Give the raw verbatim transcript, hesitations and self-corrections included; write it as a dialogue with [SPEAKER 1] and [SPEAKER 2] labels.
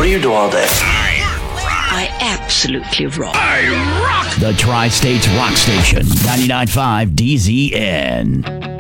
[SPEAKER 1] do you do all day?
[SPEAKER 2] I absolutely rock.
[SPEAKER 3] The Tri-States Rock Station, ninety-nine point five D Z N.